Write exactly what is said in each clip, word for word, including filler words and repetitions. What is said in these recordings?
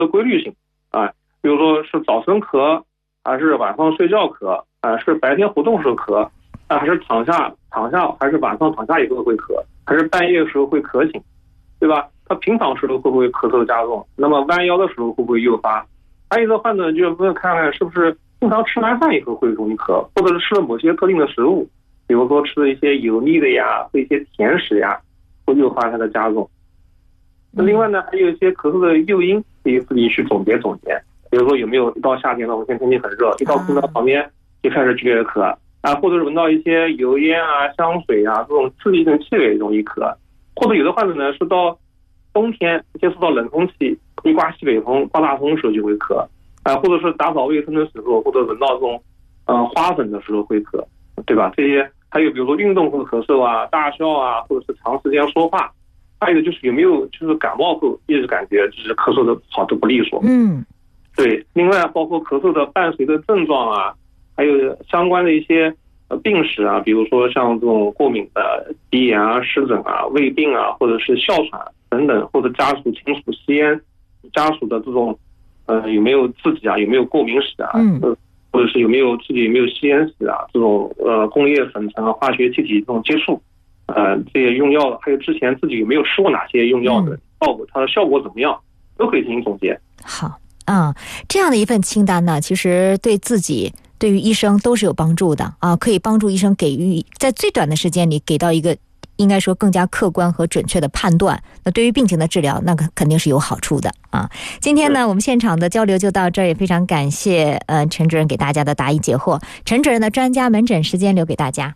的规律性啊，比如说是早晨咳，还是晚上睡觉咳啊，是白天活动时候咳啊，还是躺下躺下，还是晚上躺下以后会咳，还是半夜的时候会咳醒，对吧？他平常时候会不会咳嗽加重？那么弯腰的时候会不会诱发？还有一个患者就问看看是不是经常吃完饭以后会容易咳，或者是吃了某些特定的食物，比如说吃了一些油腻的呀，或一些甜食呀，会诱发它的加重。那另外呢，还有一些咳嗽的诱因，可以自己去总结总结。比如说有没有一到夏天了，我们现在天气很热，一到空调旁边就开始剧烈咳啊，或者是闻到一些油烟啊、香水啊这种刺激性气味容易咳，或者有的患者呢是到冬天接触到冷空气，一刮西北风、刮大风的时候就会咳啊，或者是打扫卫生的时候，或者闻到这种呃花粉的时候会咳，对吧？这些还有比如说运动后咳嗽啊、大笑啊，或者是长时间说话。还有就是有没有就是感冒后一直感觉就是咳嗽的跑得不利索， 嗯， 对。另外包括咳嗽的伴随的症状啊，还有相关的一些呃病史啊，比如说像这种过敏的鼻炎啊、湿疹啊、胃病啊，或者是哮喘等等，或者家属亲属吸烟，家属的这种呃有没有自己啊有没有过敏史啊， 嗯， 或者是有没有自己有没有吸烟史啊，这种呃工业粉尘啊、化学气体这种接触。呃，这些用药，还有之前自己有没有吃过哪些用药的效果，它的效果怎么样，都可以进行总结。 好啊，这样的一份清单呢，其实对自己、对于医生都是有帮助的啊，可以帮助医生给予在最短的时间里给到一个应该说更加客观和准确的判断。那对于病情的治疗，那个肯定是有好处的啊。今天呢，我们现场的交流就到这儿，也非常感谢呃陈主任给大家的答疑解惑。陈主任的专家门诊时间留给大家。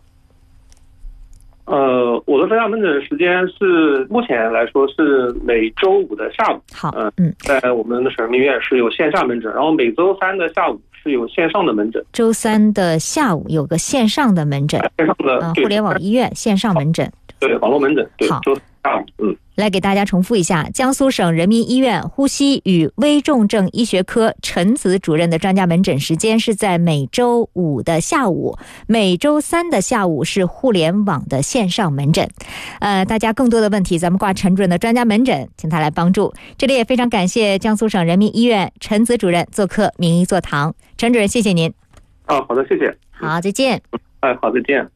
呃，我的专家门诊时间是目前来说是每周五的下午。 好， 呃、 嗯， 在我们的省人民医院是有线下门诊，然后每周三的下午是有线上的门诊。 周三的下午有个线上的门诊， 线上的、 呃、互联网医院线上门诊， 对，网络门诊，对， 好， 周三下午，嗯。 来给大家重复一下，江苏省人民医院呼吸与危重症医学科陈子主任的专家门诊时间是在每周五的下午，每周三的下午是互联网的线上门诊。呃，大家更多的问题咱们挂陈主任的专家门诊，请他来帮助。这里也非常感谢江苏省人民医院陈子主任做客名医座堂。陈主任，谢谢您。 啊，好的，谢谢。 好，再见。 哎，好，再见。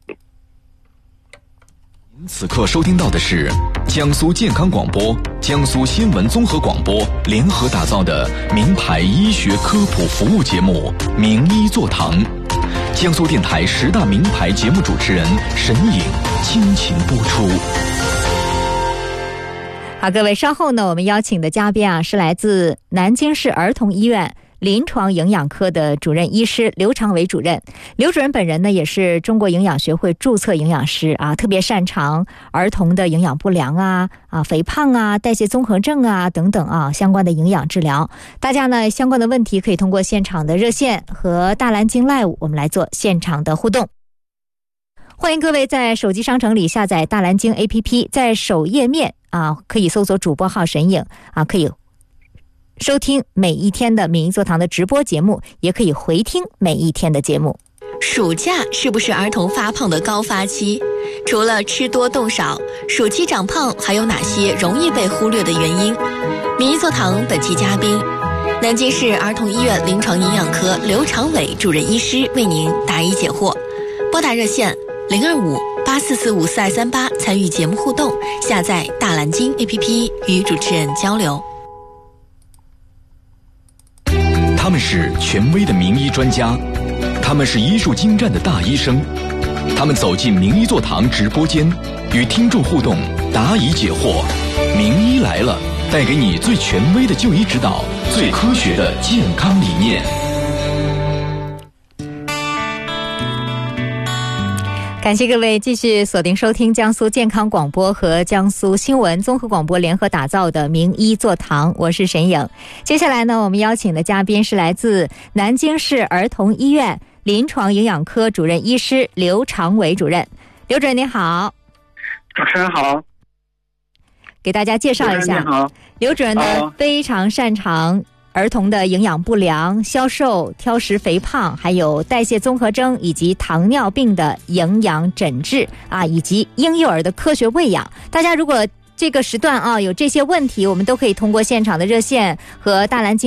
此刻收听到的是江苏健康广播、江苏新闻综合广播联合打造的名牌医学科普服务节目《名医座堂》，江苏电台十大名牌节目主持人沈颖倾情播出。 好，各位，稍后呢，我们邀请的嘉宾啊是来自南京市儿童医院临床营养科的主任医师刘长伟主任。刘主任本人呢也是中国营养学会注册营养师啊，特别擅长儿童的营养不良啊、啊肥胖啊、代谢综合症啊等等啊相关的营养治疗。大家呢相关的问题可以通过现场的热线和大蓝鲸 Live 我们来做现场的互动。欢迎各位在手机商城里下载大蓝鲸 A P P， 在首页面啊可以搜索主播号沈颖啊，可以收听每一天的名医座堂的直播节目，也可以回听每一天的节目。 暑假是不是儿童发胖的高发期？除了吃多动少，暑期长胖还有哪些容易被忽略的原因？名医座堂本期嘉宾，南京市儿童医院临床营养科刘长伟主任医师为您答疑解惑。拨打热线零二五八四四五四二三八参与节目互动，下载大蓝鲸 A P P 与主持人交流。 他们是权威的名医专家，他们是医术精湛的大医生，他们走进名医座堂直播间，与听众互动，答疑解惑。名医来了，带给你最权威的就医指导，最科学的健康理念。 感谢各位继续锁定收听江苏健康广播和江苏新闻综合广播联合打造的名医座堂，我是沈颖。接下来呢，我们邀请的嘉宾是来自南京市儿童医院临床营养科主任医师刘长伟主任。刘主任您好。 主持人好。 给大家介绍一下，刘主任呢、哦、非常擅长儿童的营养不良、消瘦、挑食肥胖，还有代谢综合征以及糖尿病的营养诊治啊，以及婴幼儿的科学喂养。大家如果这个时段啊有这些问题，我们都可以通过现场的热线和大蓝鲸